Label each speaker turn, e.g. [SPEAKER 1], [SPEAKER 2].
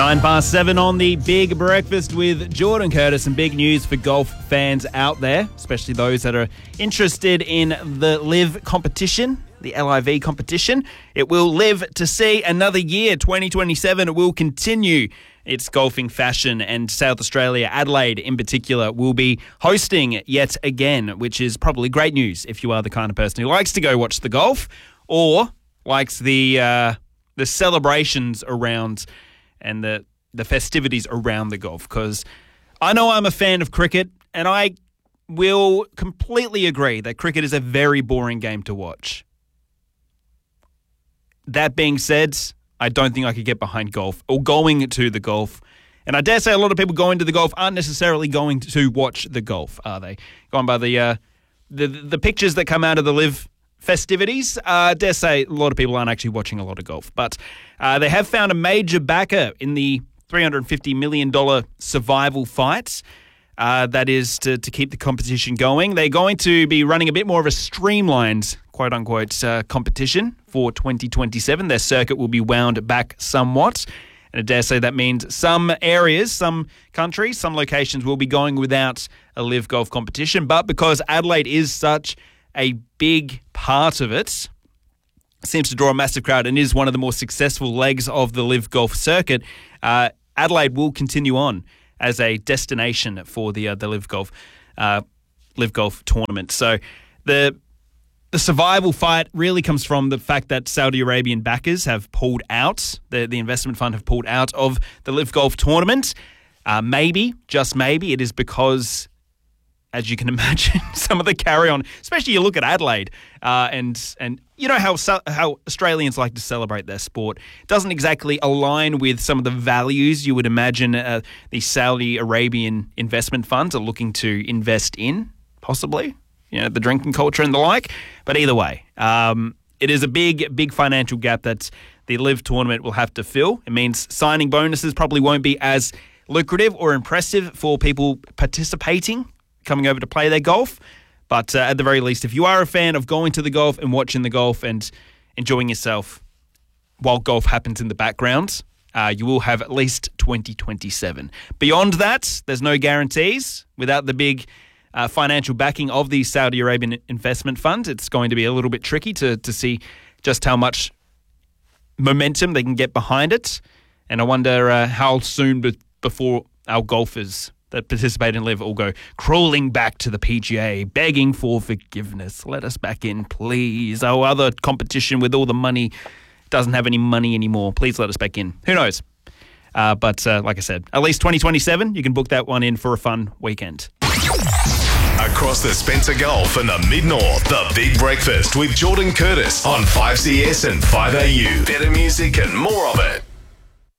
[SPEAKER 1] 7:09 on the Big Breakfast with Jordan Curtis, and big news for golf fans out there, especially those that are interested in the LIV competition, the LIV competition. It will live to see another year. 2027 will continue its golfing fashion, and South Australia, Adelaide in particular, will be hosting yet again, which is probably great news if you are the kind of person who likes to go watch the golf or likes the celebrations around and the festivities around the golf, because I know I'm a fan of cricket, and I will completely agree that cricket is a very boring game to watch. That being said, I don't think I could get behind golf or going to the golf. And I dare say a lot of people going to the golf aren't necessarily going to watch the golf, are they? Going by the pictures that come out of the LIV festivities, I dare say a lot of people aren't actually watching a lot of golf. But they have found a major backer in the $350 million survival fight. That is to keep the competition going. They're going to be running a bit more of a streamlined, quote-unquote, competition for 2027. Their circuit will be wound back somewhat. And I dare say that means some areas, some countries, some locations will be going without a LIV golf competition. But because Adelaide is such a big part of it, seems to draw a massive crowd and is one of the more successful legs of the LIV golf circuit, Adelaide will continue on as a destination for the LIV golf tournament. So the survival fight really comes from the fact that Saudi Arabian backers have pulled out, the investment fund have pulled out of the LIV golf tournament. Maybe, just maybe, it is because, as you can imagine, some of the carry-on, especially you look at Adelaide, and you know how Australians like to celebrate their sport, doesn't exactly align with some of the values you would imagine the Saudi Arabian investment funds are looking to invest in, possibly, the drinking culture and the like. But either way, it is a big financial gap that the LIV tournament will have to fill. It means signing bonuses probably won't be as lucrative or impressive for people participating, coming over to play their golf. But at the very least, if you are a fan of going to the golf and watching the golf and enjoying yourself while golf happens in the background, you will have at least 2027. Beyond that, there's no guarantees. Without the big financial backing of the Saudi Arabian investment fund, it's going to be a little bit tricky to see just how much momentum they can get behind it. And I wonder how soon before our golfers that participate in LIV will go crawling back to the PGA, begging for forgiveness. Let us back in, please. Our other competition with all the money doesn't have any money anymore. Please let us back in. Who knows? But like I said, at least 2027, you can book that one in for a fun weekend.
[SPEAKER 2] Across the Spencer Gulf and the Mid-North, the Big Breakfast with Jordan Curtis on 5CS and 5AU. Better music and more of it.